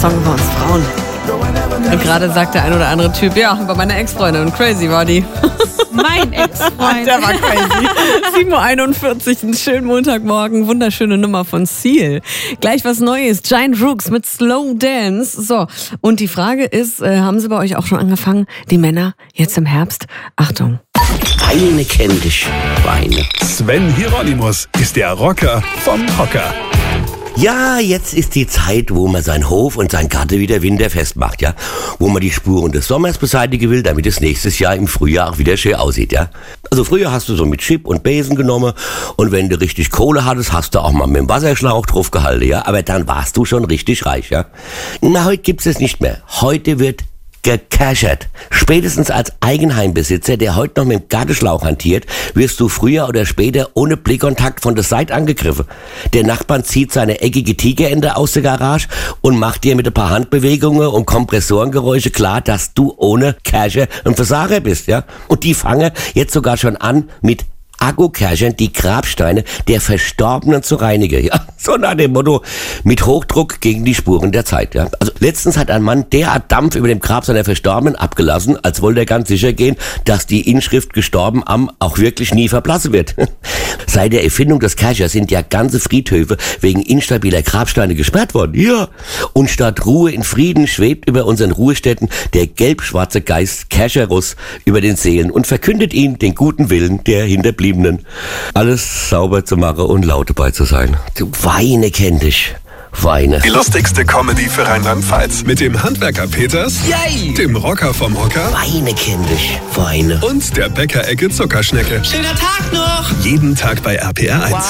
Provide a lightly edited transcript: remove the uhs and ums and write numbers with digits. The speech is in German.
Song über uns Frauen. Und gerade sagt der ein oder andere Typ, ja, über meine Ex-Freundin. Und crazy war die. Mein Ex-Freund. Der war crazy. 7.41 Uhr, einen schönen Montagmorgen. Wunderschöne Nummer von Seal. Gleich was Neues. Giant Rooks mit Slow Dance. So, und die Frage ist, haben sie bei euch auch schon angefangen? Die Männer jetzt im Herbst? Achtung. Weine kenn dich, Weine. Sven Hieronymus ist der Rocker vom Hocker. Ja, jetzt ist die Zeit, wo man seinen Hof und sein Garten wieder winterfest macht, ja. Wo man die Spuren des Sommers beseitigen will, damit es nächstes Jahr im Frühjahr auch wieder schön aussieht, ja. Also früher hast du so mit Chip und Besen genommen und wenn du richtig Kohle hattest, hast du auch mal mit dem Wasserschlauch drauf gehalten, ja. Aber dann warst du schon richtig reich, ja. Na, heute gibt's es nicht mehr. Heute wird gecashert. Spätestens als Eigenheimbesitzer, der heute noch mit dem Gartenschlauch hantiert, wirst du früher oder später ohne Blickkontakt von der Seite angegriffen. Der Nachbarn zieht seine eckige Tigerente aus der Garage und macht dir mit ein paar Handbewegungen und Kompressorengeräusche klar, dass du ohne Casher ein Versager bist, ja? Und die fangen jetzt sogar schon an mit Akkucashern die Grabsteine der Verstorbenen zu reinigen. Ja, so nach dem Motto, mit Hochdruck gegen die Spuren der Zeit. Ja. Also letztens hat ein Mann derart Dampf über dem Grab seiner Verstorbenen abgelassen, als wollte er ganz sicher gehen, dass die Inschrift gestorben am auch wirklich nie verblassen wird. Seit der Erfindung des Cashers sind ja ganze Friedhöfe wegen instabiler Grabsteine gesperrt worden. Ja. Und statt Ruhe in Frieden schwebt über unseren Ruhestätten der gelb-schwarze Geist Casherus über den Seelen und verkündet ihnen den guten Willen der Hinterbliebenen. Alles sauber zu machen und laut dabei zu sein. Du Weine kenn dich. Weine. Die lustigste Comedy für Rheinland-Pfalz. Mit dem Handwerker Peters, Yay! dem Rocker vom Hocker Weine kenn dich. Weine. und der Bäckerecke Zuckerschnecke. Schöner Tag noch! Jeden Tag bei RPR 1.